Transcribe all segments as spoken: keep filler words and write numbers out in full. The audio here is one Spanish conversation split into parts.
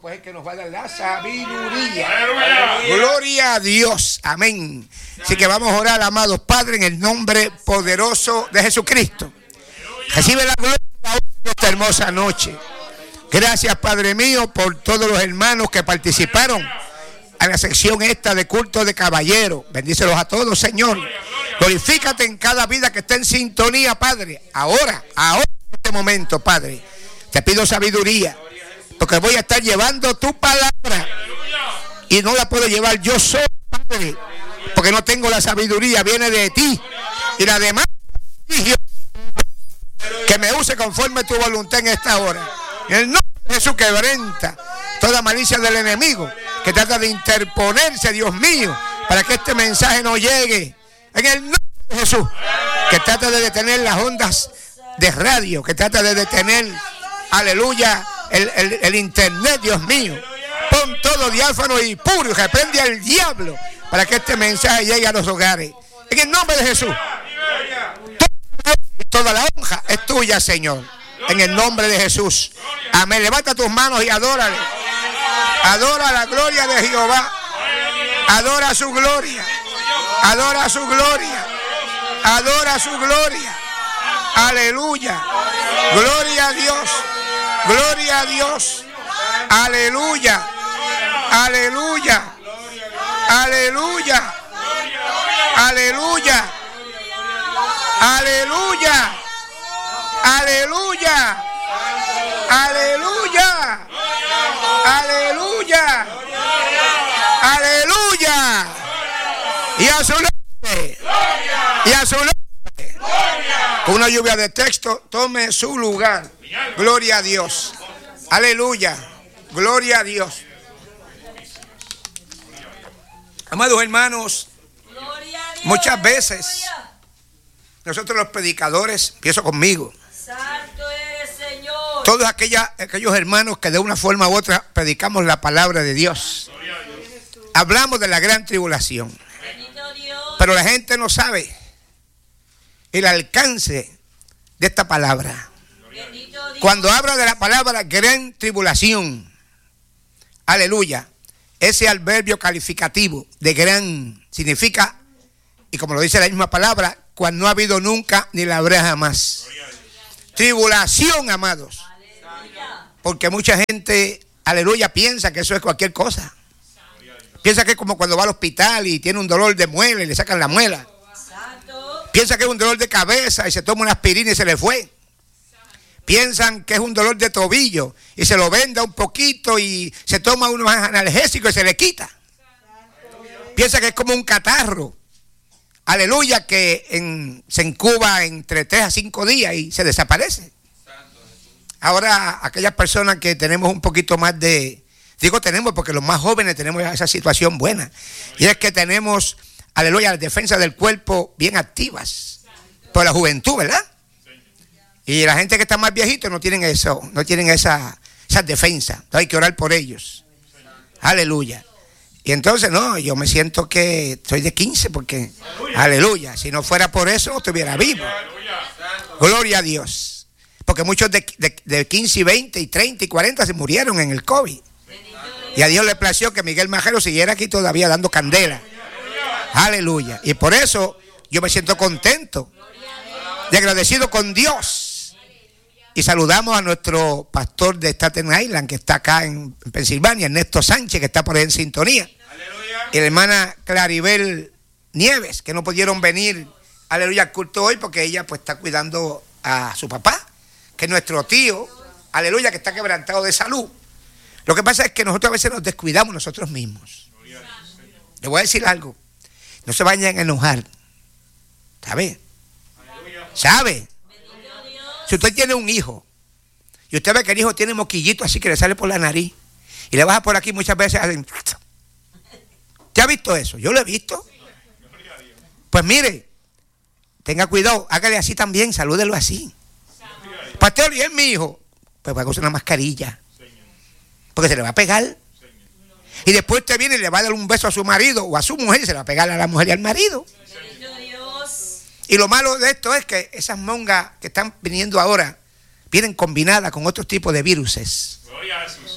pues es que nos va a dar la sabiduría. ¡Aleluya! Gloria a Dios, amén. Así que vamos a orar, amados Padre, en el nombre poderoso de Jesucristo. Recibe la gloria de esta hermosa noche. Gracias, Padre mío, por todos los hermanos que participaron en la sección esta de culto de caballero. Bendícelos a todos, Señor. Glorifícate en cada vida que esté en sintonía, Padre. Ahora, ahora, en este momento, Padre. Te pido sabiduría, porque voy a estar llevando tu palabra y no la puedo llevar yo solo, Padre, porque no tengo la sabiduría, viene de ti. Y la demás, que me use conforme tu voluntad en esta hora. En el nombre de Jesús, quebranta toda malicia del enemigo que trata de interponerse, Dios mío, para que este mensaje no llegue. En el nombre de Jesús, que trata de detener las ondas de radio, que trata de detener, aleluya, el, el, el internet, Dios mío. Pon todo diáfano y puro y reprende al diablo para que este mensaje llegue a los hogares. En el nombre de Jesús, toda la honra es tuya, Señor. En el nombre de Jesús. Amén. Levanta tus manos y adórale. Adora la gloria de Jehová. Adora su gloria. Adora su gloria. Adora su gloria. Aleluya. Gloria a Dios. Gloria a Dios. Aleluya. Aleluya. Aleluya. Aleluya. Aleluya. Aleluya. Aleluya. Aleluya. Aleluya. Y a su nombre. Y a su nombre. Con una lluvia de texto, tome su lugar. Gloria a Dios. Aleluya. Gloria a Dios. Amados hermanos, muchas veces nosotros los predicadores, empiezo conmigo, Santo eres, Señor. todos aquella, aquellos hermanos que de una forma u otra predicamos la palabra de Dios, hablamos de la gran tribulación, pero la gente no sabe el alcance de esta palabra. Cuando habla de la palabra gran tribulación, aleluya, ese adverbio calificativo de gran significa, y como lo dice la misma palabra, cuando no ha habido nunca ni la habrá jamás. Tribulación, amados. Porque mucha gente, aleluya, piensa que eso es cualquier cosa. Piensa que es como cuando va al hospital y tiene un dolor de muela y le sacan la muela. Piensa que es un dolor de cabeza y se toma una aspirina y se le fue. Piensan que es un dolor de tobillo y se lo venda un poquito y se toma unos analgésicos y se le quita. Piensa que es como un catarro. Aleluya, que en, se incuba entre tres a cinco días y se desaparece. Ahora, aquellas personas que tenemos un poquito más de, digo tenemos porque los más jóvenes tenemos esa situación buena, y es que tenemos, aleluya, las defensas del cuerpo bien activas por la juventud, ¿verdad? Y la gente que está más viejito no tienen eso, no tienen esa, esas defensas. Entonces hay que orar por ellos. Aleluya. Y entonces, no, yo me siento que soy de quince porque, aleluya, aleluya, si no fuera por eso no estuviera vivo. Gloria a Dios. Porque muchos de, de, de quince y veinte y treinta y cuarenta se murieron en el COVID. Y a Dios le plació que Miguel Majero siguiera aquí todavía dando candela. Aleluya. Y por eso yo me siento contento y agradecido con Dios. Y saludamos a nuestro pastor de Staten Island, que está acá en Pensilvania, Ernesto Sánchez, que está por ahí en sintonía. Y la hermana Claribel Nieves, que no pudieron venir, aleluya, al culto hoy porque ella pues está cuidando a su papá, que es nuestro tío, aleluya, que está quebrantado de salud. Lo que pasa es que nosotros a veces nos descuidamos nosotros mismos. Le voy a decir algo, no se vayan a enojar, ¿sabe? ¿Sabe? Si usted tiene un hijo y usted ve que el hijo tiene moquillito así que le sale por la nariz y le baja por aquí muchas veces, ¿te ha visto eso? Yo lo he visto. Pues mire, tenga cuidado, hágale así también, salúdelo así. Pastor, ¿y es mi hijo? Pues va a usar una mascarilla, porque se le va a pegar. Y después usted viene y le va a dar un beso a su marido o a su mujer y se le va a pegar a la mujer y al marido. Y lo malo de esto es que esas mongas que están viniendo ahora vienen combinadas con otros tipos de viruses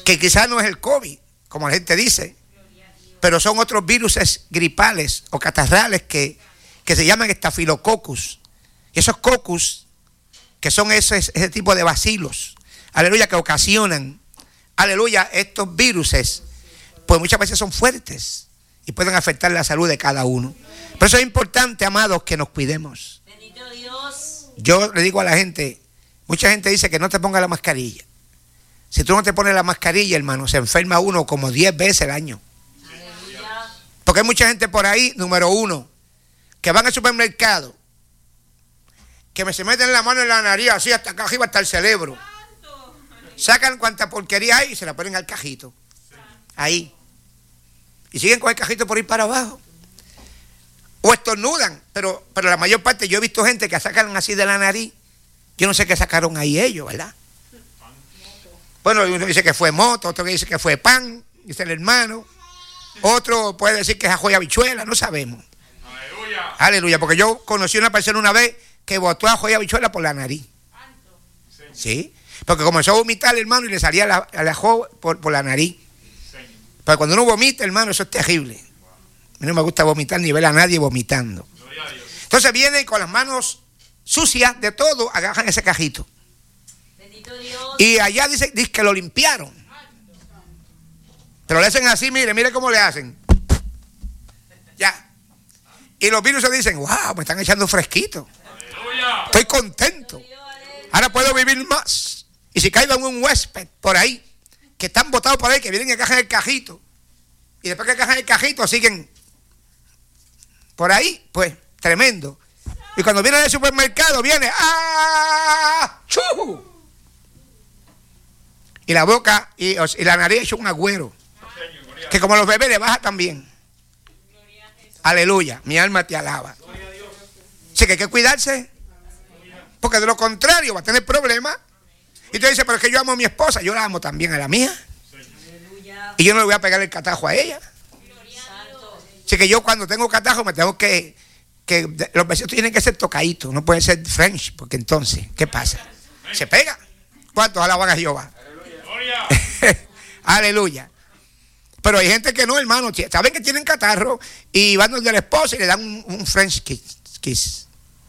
que quizás no es el COVID, como la gente dice, pero son otros virus gripales o catarrales que, que se llaman estafilococcus. Y esos coccus, que son ese, ese tipo de bacilos, aleluya, que ocasionan, aleluya, estos viruses, pues muchas veces son fuertes y pueden afectar la salud de cada uno. Por eso es importante, amados, que nos cuidemos. Bendito Dios. Yo le digo a la gente, mucha gente dice que no te ponga la mascarilla. Si tú no te pones la mascarilla, hermano, se enferma uno como diez veces al año. Aleluya. Porque hay mucha gente por ahí, número uno, que van al supermercado, que me se meten la mano en la nariz, así hasta acá arriba, hasta el cerebro. Sacan cuanta porquería hay y se la ponen al cajito. Ahí. Y siguen con el cajito por ir para abajo. O estornudan, pero, pero la mayor parte, yo he visto gente que sacan así de la nariz. Yo no sé qué sacaron ahí ellos, ¿verdad? Bueno, uno dice que fue moto, otro que dice que fue pan, dice el hermano. Otro puede decir que es ajo y habichuela, no sabemos. Aleluya. Aleluya, porque yo conocí a una persona una vez que botó ajo y habichuela por la nariz. Sí, porque comenzó a vomitar, hermano, y le salía la, el ajo por, por la nariz. Pero cuando uno vomita, hermano, eso es terrible. A mí no me gusta vomitar ni ver a nadie vomitando. Entonces vienen con las manos sucias de todo, agarran ese cajito. Bendito Dios. Y allá dice, dice que lo limpiaron. Pero le hacen así, mire, mire cómo le hacen. Ya. Y los virus se dicen, wow, me están echando fresquito. Estoy contento. Ahora puedo vivir más. Y si caiga un huésped por ahí, que están botados por ahí, que vienen y cajan el cajito, y después que cajan el cajito siguen por ahí, pues tremendo. Y cuando viene del supermercado, viene ¡ah! ¡Chu! Y la boca y, y la nariz hecho un agüero, que como los bebés le baja también. Aleluya, mi alma te alaba. Así que hay que cuidarse, porque de lo contrario va a tener problemas. Y tú dices, pero es que yo amo a mi esposa, yo la amo también a la mía. Y yo no le voy a pegar el catajo a ella. Así que yo cuando tengo catajo me tengo que, que los besitos tienen que ser tocaditos, no pueden ser French, porque entonces, ¿qué pasa? Se pega. ¿Cuántos alaban a Jehová? Aleluya. Pero hay gente que no, hermano, saben que tienen catarro y van donde la esposa y le dan un, un French kiss, kiss.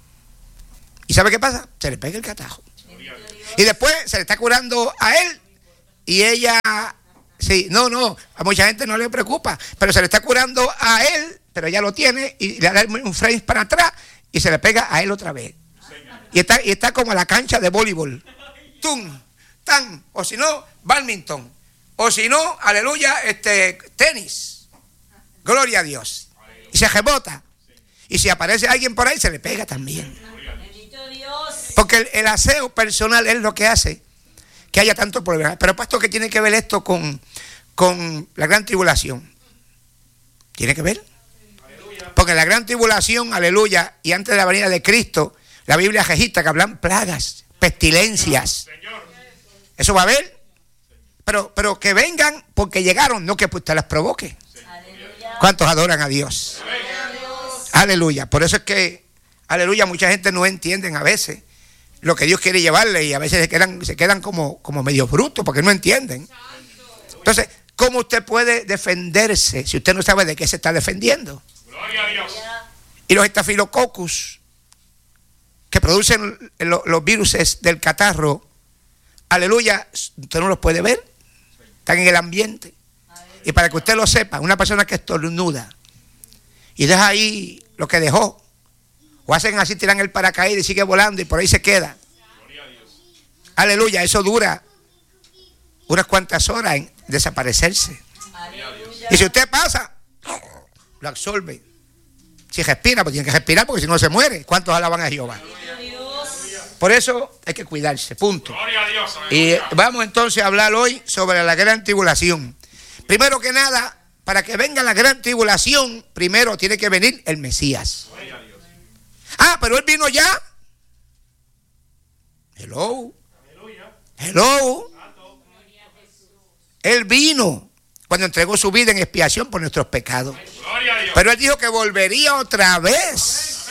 ¿Y sabe qué pasa? Se le pega el catajo. Y después se le está curando a él y ella, sí, no, no, a mucha gente no le preocupa, pero se le está curando a él, pero ella lo tiene y le da un frame para atrás y se le pega a él otra vez. Y está, y está como la cancha de voleibol. Tum, tan, o si no, badminton, o si no, aleluya, este, tenis. Gloria a Dios. Y se rebota. Y si aparece alguien por ahí, se le pega también. Porque el, el aseo personal es lo que hace que haya tantos problemas. Pero pastor, ¿qué tiene que ver esto con, con la gran tribulación? ¿Tiene que ver? Porque la gran tribulación, aleluya, y antes de la venida de Cristo, la Biblia registra que hablan plagas, pestilencias. Eso va a haber. Pero, pero que vengan porque llegaron, no que usted las provoque. ¿Cuántos adoran a Dios? Aleluya. Por eso es que, aleluya, mucha gente no entienden a veces lo que Dios quiere llevarle y a veces se quedan, se quedan como, como medio brutos porque no entienden. Entonces, ¿cómo usted puede defenderse si usted no sabe de qué se está defendiendo? Gloria a Dios. Y los estafilococcus que producen los, los virus del catarro, aleluya, usted no los puede ver, están en el ambiente. Y para que usted lo sepa, una persona que estornuda y deja ahí lo que dejó, o hacen así, tiran el paracaídas y sigue volando y por ahí se queda. Aleluya, eso dura unas cuantas horas en desaparecerse. Aleluya. Y si usted pasa, lo absorbe. Si respira, pues tiene que respirar porque si no se muere. ¿Cuántos alaban a Jehová? Por eso hay que cuidarse, punto. Gloria a Dios. Y vamos entonces a hablar hoy sobre la gran tribulación. Primero que nada, para que venga la gran tribulación, primero tiene que venir el Mesías. Ah, pero él vino ya. Hello. Hello. Él vino cuando entregó su vida en expiación por nuestros pecados. Pero él dijo que volvería otra vez.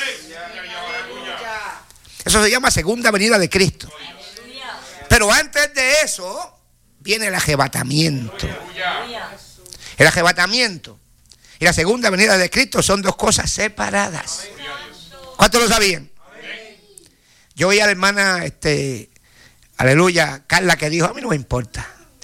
Eso se llama segunda venida de Cristo. Pero antes de eso, viene el arrebatamiento. Aleluya. El arrebatamiento y la segunda venida de Cristo son dos cosas separadas. ¿Cuántos lo sabían? Yo oí a la hermana, este, aleluya, Carla, que dijo, a mí no me importa.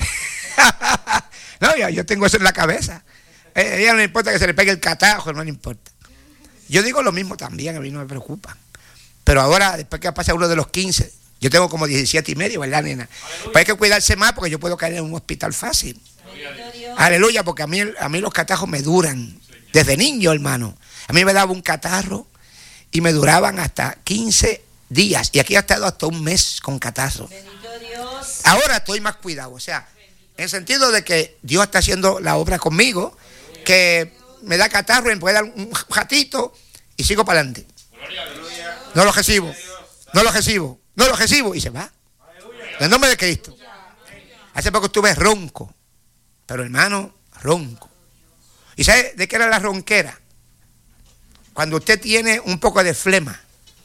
No, yo, yo tengo eso en la cabeza. A ella no le importa que se le pegue el catajo, no le importa. Yo digo lo mismo también, a mí no me preocupa. Pero ahora, después que pasa uno de los quince, yo tengo como diecisiete y medio, ¿verdad, nena? Pues hay que cuidarse más porque yo puedo caer en un hospital fácil. Aleluya, porque a mí, a mí los catarros me duran. Desde niño, hermano. A mí me daba un catarro y me duraban hasta quince días. Y aquí ha estado hasta un mes con catarro. Ahora estoy más cuidado. O sea, en el sentido de que Dios está haciendo la obra conmigo, que me da catarro y me puede dar un ratito y sigo para adelante. No lo recibo. No lo recibo. No lo recibo. Y se va. En el nombre de Cristo. Hace poco estuve ronco. Pero hermano, ronco. ¿Y sabe de qué era la ronquera? Cuando usted tiene un poco de flema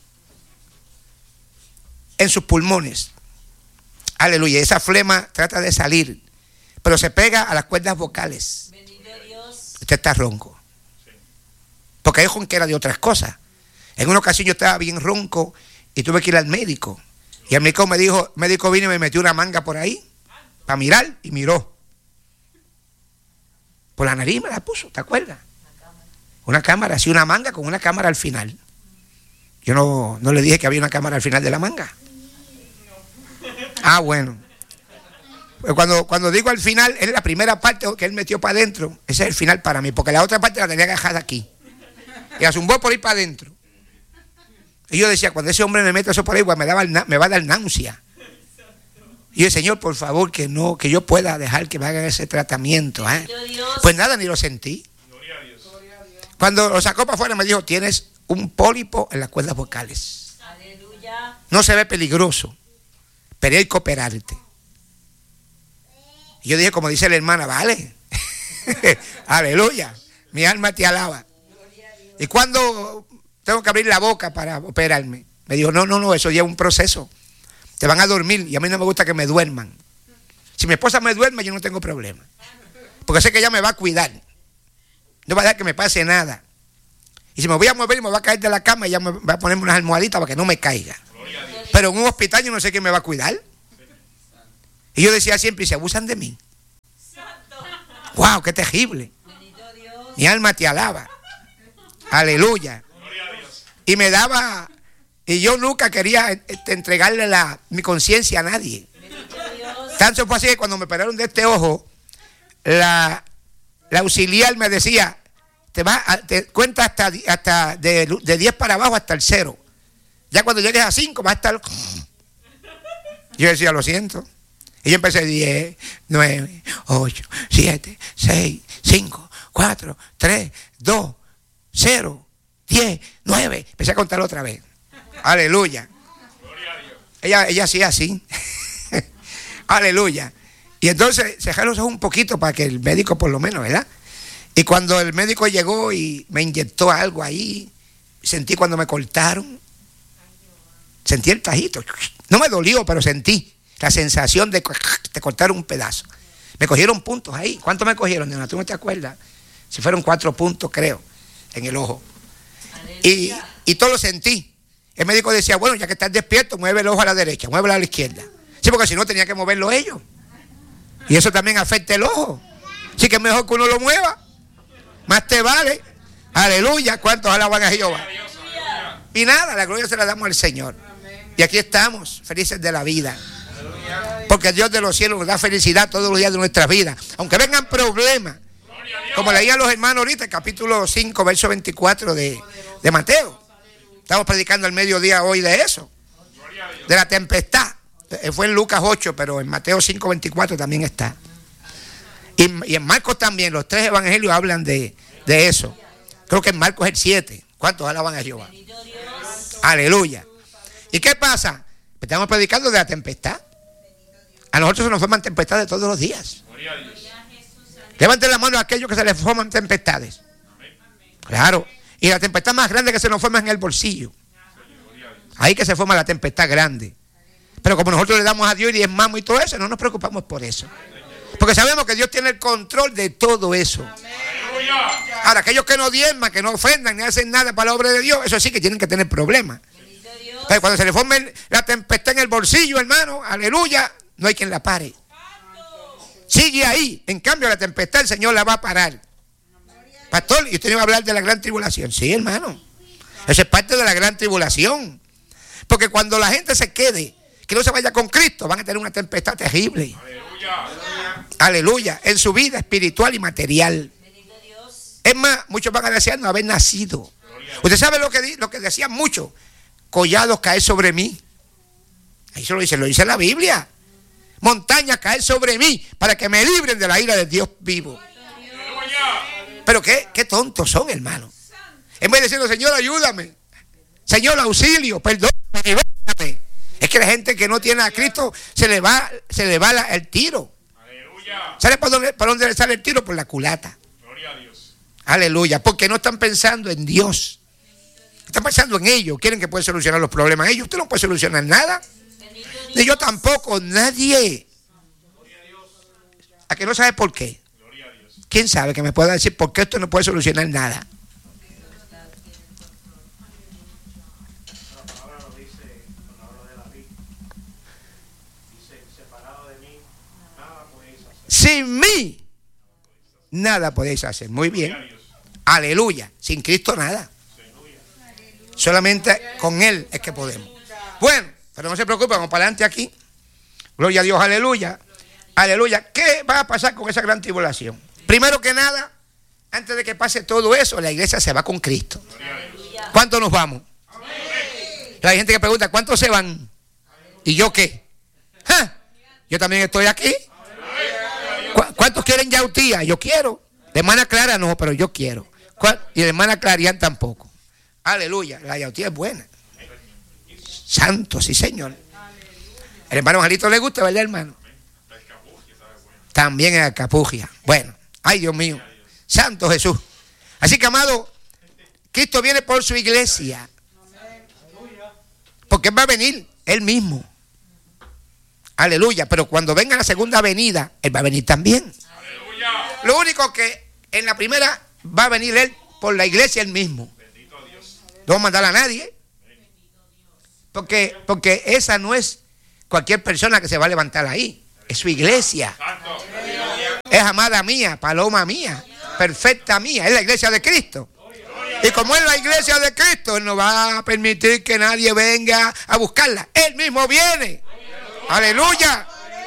en sus pulmones. Aleluya. Esa flema trata de salir, pero se pega a las cuerdas vocales. Bendito Dios. Usted está ronco. Porque hay ronquera de otras cosas. En una ocasión yo estaba bien ronco y tuve que ir al médico. Y el médico me dijo, el médico vino y me metió una manga por ahí para mirar y miró. Por la nariz me la puso, ¿te acuerdas? Una cámara, así una manga con una cámara al final. Yo no, no le dije que había una cámara al final de la manga. Ah, bueno. Pues cuando, cuando digo al final, es la primera parte que él metió para adentro. Ese es el final para mí, porque la otra parte la tenía que dejar aquí. Y la zumbó por ir para adentro. Y yo decía, cuando ese hombre me mete eso por ahí, pues me, daba, me va a dar náusea. Y yo, Señor, por favor, que no, que yo pueda dejar que me hagan ese tratamiento. ¿eh? Pues nada, ni lo sentí. Cuando lo sacó para afuera me dijo, tienes un pólipo en las cuerdas vocales. Aleluya. No se ve peligroso, pero hay que operarte. Y yo dije, como dice la hermana, vale. Aleluya. Mi alma te alaba. ¿Y cuando tengo que abrir la boca para operarme? Me dijo, no, no, no, eso ya es un proceso. Te van a dormir y a mí no me gusta que me duerman. Si mi esposa me duerme, yo no tengo problema. Porque sé que ella me va a cuidar. No va a dejar que me pase nada. Y si me voy a mover y me va a caer de la cama, ella me va a ponerme unas almohaditas para que no me caiga. Pero en un hospital yo no sé quién me va a cuidar. Y yo decía siempre, y se abusan de mí. ¡Wow! ¡Qué terrible! Mi alma te alaba. Aleluya. Y me daba... Y yo nunca quería este, entregarle la, mi conciencia a nadie. Tanto fue así que cuando me operaron de este ojo, la, la auxiliar me decía, te vas a, te cuenta hasta, hasta de, de diez para abajo hasta el cero. Ya cuando llegues a cinco va a estar... Yo decía, lo siento. Y yo empecé diez, nueve, ocho, siete, seis, cinco, cuatro, tres, dos, cero, diez, nueve. Empecé a contar otra vez. Aleluya. Ella, ella hacía así. Aleluya. Y entonces cerré los ojos un poquito para que el médico por lo menos, ¿verdad? Y cuando el médico llegó y me inyectó algo ahí, sentí cuando me cortaron, sentí el tajito. No me dolió, pero sentí la sensación de, de cortar un pedazo. Me cogieron puntos ahí. ¿Cuántos me cogieron, nena? ¿Tú no te acuerdas? Si fueron cuatro puntos, creo, en el ojo. Y, y todo lo sentí. El médico decía, bueno, ya que estás despierto, mueve el ojo a la derecha, muévelo a la izquierda. Sí, porque si no tenía que moverlo ellos. Y eso también afecta el ojo. Así que es mejor que uno lo mueva. Más te vale. Aleluya. ¿Cuántos alaban a Jehová? Y nada, la gloria se la damos al Señor. Y aquí estamos, felices de la vida. Porque Dios de los cielos nos da felicidad todos los días de nuestras vidas. Aunque vengan problemas. Como leían los hermanos ahorita, el capítulo cinco, verso veinticuatro de, de Mateo. Estamos predicando al mediodía hoy de eso. De la tempestad. Fue en Lucas ocho, pero en Mateo cinco, veinticuatro también está. Y, y en Marcos también. Los tres evangelios hablan de, de eso. Creo que en Marcos es el siete. ¿Cuántos alaban a Jehová? Aleluya. ¿Y qué pasa? Estamos predicando de la tempestad. A nosotros se nos forman tempestades todos los días. Levanten la mano a aquellos que se les forman tempestades. Claro. Y la tempestad más grande que se nos forma es en el bolsillo. Ahí que se forma la tempestad grande. Pero como nosotros le damos a Dios y diezmamos y todo eso, no nos preocupamos por eso. Porque sabemos que Dios tiene el control de todo eso. Ahora, aquellos que no diezman, que no ofendan, ni hacen nada para la obra de Dios, eso sí que tienen que tener problemas. Pero cuando se le forme la tempestad en el bolsillo, hermano, aleluya, no hay quien la pare. Sigue ahí. En cambio, la tempestad el Señor la va a parar. Pastor, ¿y usted no iba a hablar de la gran tribulación? Sí, hermano. Eso es parte de la gran tribulación. Porque cuando la gente se quede, que no se vaya con Cristo, van a tener una tempestad terrible. Aleluya. Aleluya. En su vida espiritual y material. Es más, muchos van a desear no haber nacido. Usted sabe lo que, lo que decían muchos. Collados caer sobre mí. Ahí se lo dice, lo dice la Biblia. Montañas caer sobre mí para que me libren de la ira del Dios vivo. Pero qué, qué tontos son, hermano. En vez de decirle, Señor, ayúdame. Señor, auxilio, perdóname, libérame. Es que la gente que no tiene a Cristo se le va, se le va la, el tiro. Aleluya. ¿Sabe por dónde, por dónde le sale el tiro? Por la culata. Gloria a Dios. Aleluya. Porque no están pensando en Dios. Están pensando en ellos. Quieren que puedan solucionar los problemas ellos. Usted no puede solucionar nada. Ni yo tampoco. Nadie. ¿A que no sabe por qué? ¿Quién sabe que me pueda decir por qué esto no puede solucionar nada? La palabra lo dice cuando habla de David. Dice, separado de mí, nada podéis hacer. Sin mí, nada podéis hacer. Muy bien. Aleluya. Sin Cristo nada. Solamente con Él es que podemos. Bueno, pero no se preocupen, vamos para adelante aquí. Gloria a Dios, aleluya. Aleluya. ¿Qué va a pasar con esa gran tribulación? Primero que nada, antes de que pase todo eso, la iglesia se va con Cristo. ¿Cuántos nos vamos? Hay gente que pregunta, ¿cuántos se van? ¿Y yo qué? ¿Ja? Yo también estoy aquí. ¿Cuántos quieren yautía? Yo quiero. La hermana Clara no, pero yo quiero. Y la hermana Clarian tampoco. Aleluya, la yautía es buena. Santo, sí, Señor. El hermano Angelito le gusta, ¿verdad, hermano? También en Alcapugia. Bueno, ay, Dios mío. Santo Jesús. Así que, amado, Cristo viene por su iglesia. Porque Él va a venir Él mismo. Aleluya. Pero cuando venga la segunda venida, Él va a venir también. Lo único que en la primera va a venir Él por la iglesia Él mismo. No va a mandar a nadie. Porque, porque esa no es cualquier persona que se va a levantar ahí. Es su iglesia. Es amada mía, paloma mía, perfecta mía. Es la iglesia de Cristo. Y como es la iglesia de Cristo, Él no va a permitir que nadie venga a buscarla. Él mismo viene. Aleluya.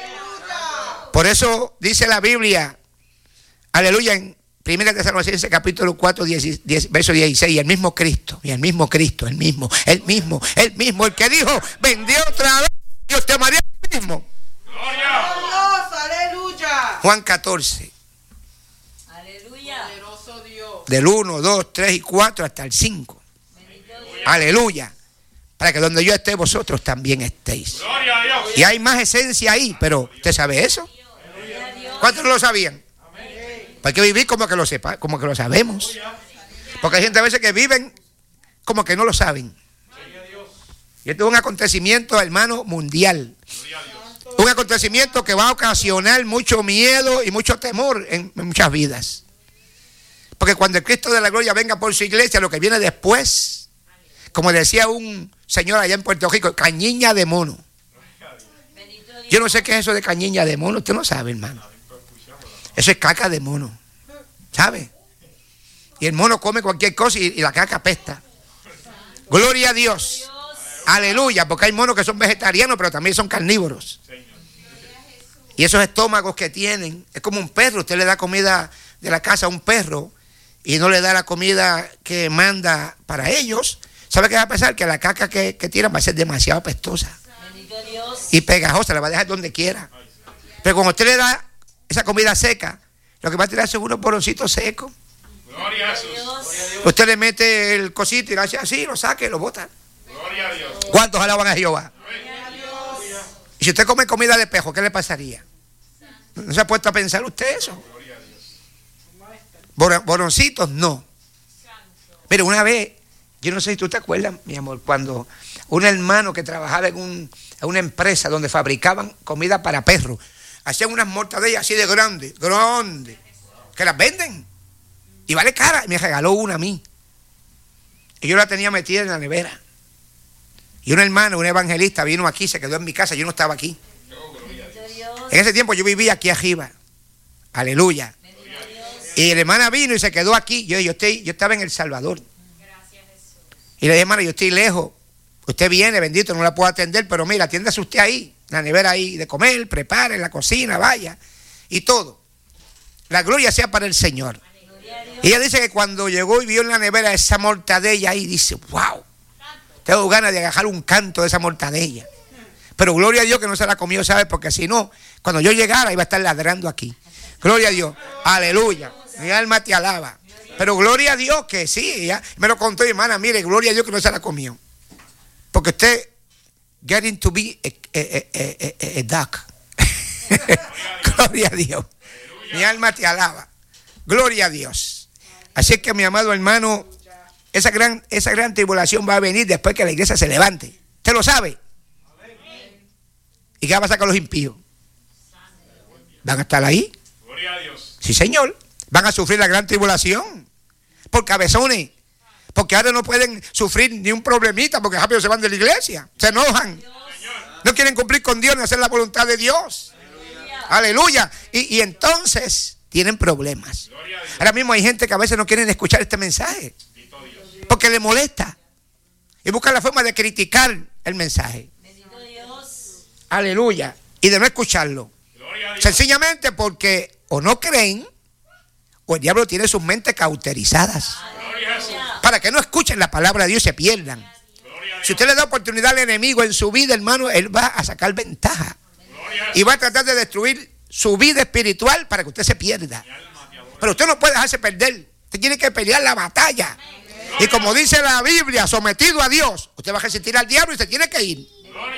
Por eso dice la Biblia, aleluya, en Primera Tesalonicenses capítulo cuatro, diez, diez, verso dieciséis, y el mismo Cristo, y el mismo Cristo, el mismo, el mismo, el mismo, el que dijo, vendré otra vez, Dios te amaré a ti mismo. Gloria. Dios, aleluya. Juan catorce. Aleluya. Poderoso Dios. Del uno, dos, tres y cuatro hasta el cinco. Aleluya. Para que donde yo esté, vosotros también estéis. Gloria a Dios. Y hay más esencia ahí, pero ¿usted sabe eso? ¿Cuántos lo sabían? Pues hay que vivir como que lo sepa, como que lo sabemos. Porque hay gente a veces que viven como que no lo saben. Y esto es un acontecimiento, hermano, mundial. Un acontecimiento que va a ocasionar mucho miedo y mucho temor en, en muchas vidas. Porque cuando el Cristo de la gloria venga por su iglesia, lo que viene después, como decía un señor allá en Puerto Rico, cañiña de mono. Yo no sé qué es eso de cañiña de mono, usted no sabe, hermano. Eso es caca de mono, ¿sabe? Y el mono come cualquier cosa y, y la caca apesta. Gloria a Dios. Aleluya, porque hay monos que son vegetarianos, pero también son carnívoros. Y esos estómagos que tienen, es como un perro. Usted le da comida de la casa a un perro y no le da la comida que manda para ellos. ¿Sabe qué va a pasar? Que la caca que, que tiran va a ser demasiado apestosa y pegajosa, la va a dejar donde quiera. Pero cuando usted le da esa comida seca, lo que va a tirar son unos boroncitos secos. Gloria a Jesús. Usted le mete el cosito y lo hace así, lo saca y lo bota. Gloria a Dios. ¿Cuántos alaban a Jehová? Y si usted come comida de pejo, ¿qué le pasaría? ¿No se ha puesto a pensar usted eso? Bor- boroncitos, no. Pero una vez, yo no sé si tú te acuerdas, mi amor, cuando un hermano que trabajaba en, un, en una empresa donde fabricaban comida para perros. Hacían unas mortadellas así de grandes, grandes, que las venden. Y vale cara. Y me regaló una a mí. Y yo la tenía metida en la nevera. Y un hermano, un evangelista, vino aquí, se quedó en mi casa, yo no estaba aquí. En ese tiempo yo vivía aquí arriba. Aleluya. Y la hermana vino y se quedó aquí. Yo, yo, estoy, yo estaba en El Salvador. Y le dije, hermana, yo estoy lejos. Usted viene, bendito, no la puedo atender, pero mira, atiéndase usted ahí, la nevera ahí de comer, prepare, en la cocina, vaya. Y todo. La gloria sea para el Señor. Y ella dice que cuando llegó y vio en la nevera esa mortadella ahí, dice, wow, tengo ganas de agarrar un canto de esa mortadella. Pero gloria a Dios que no se la comió, ¿sabes? Porque si no, cuando yo llegara iba a estar ladrando aquí. Gloria a Dios. Aleluya. Mi alma te alaba. Pero gloria a Dios que sí, ella me lo contó, hermana, mire, gloria a Dios que no se la comió. Porque usted getting to be a, a, a, a, a duck. Gloria a Dios. Mi alma te alaba. Gloria a Dios. Así que mi amado hermano, esa gran, esa gran tribulación va a venir después que la iglesia se levante. ¿Usted lo sabe? ¿Y qué va a pasar con los impíos? ¿Van a estar ahí? Gloria a Dios. Sí, señor. Van a sufrir la gran tribulación. Por cabezones. Porque ahora no pueden sufrir ni un problemita porque rápido se van de la iglesia. Se enojan. No quieren cumplir con Dios ni hacer la voluntad de Dios. Aleluya. Y, y entonces tienen problemas. Ahora mismo hay gente que a veces no quieren escuchar este mensaje. Porque le molesta. Y buscan la forma de criticar el mensaje. Aleluya. Y de no escucharlo. Sencillamente porque o no creen o el diablo tiene sus mentes cauterizadas para que no escuchen la palabra de Dios y se pierdan. Si usted le da oportunidad al enemigo en su vida, hermano, él va a sacar ventaja y va a tratar de destruir su vida espiritual para que usted se pierda. Pero usted no puede dejarse perder. Usted tiene que pelear la batalla. Y como dice la Biblia, sometido a Dios, usted va a resistir al diablo y se tiene que ir.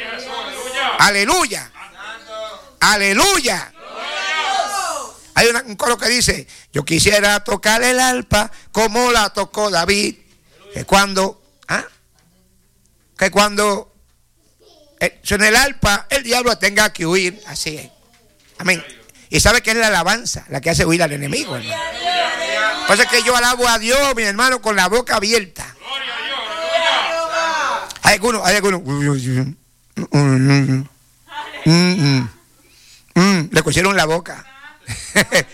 Aleluya. Aleluya. Hay una, un coro que dice, yo quisiera tocar el arpa como la tocó David. Que cuando, ¿ah? que cuando eh, suene el arpa, el diablo tenga que huir. Así es. Amén. Y sabe que es la alabanza la que hace huir al enemigo, hermano. Por eso es que yo alabo a Dios, mi hermano, con la boca abierta. Hay algunos, hay algunos. Mm, mm, mm, le cosieron la boca.